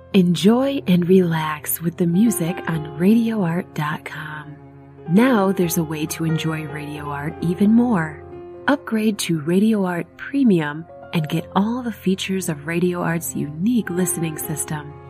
Enjoy and relax with the music on RadioArt.com. Now there's a way to enjoy Radio Art even more. Upgrade to Radio Art Premium and get all the features of Radio Art's unique listening system.